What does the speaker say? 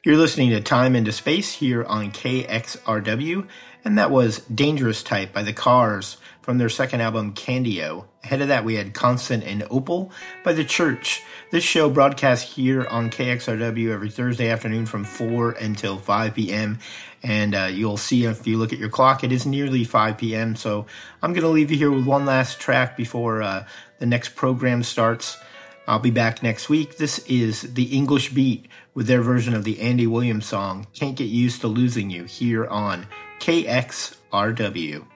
You're listening to Time into Space here on KXRW, and that was Dangerous Type by The Cars from their second album, Candio. Ahead of that, we had Constant and Opal by The Church. This show broadcasts here on KXRW every Thursday afternoon from 4 until 5 p.m., and you'll see if you look at your clock, it is nearly 5 p.m., so I'm going to leave you here with one last track before the next program starts. I'll be back next week. This is The English Beat with their version of the Andy Williams song, Can't Get Used to Losing You, here on KXRW.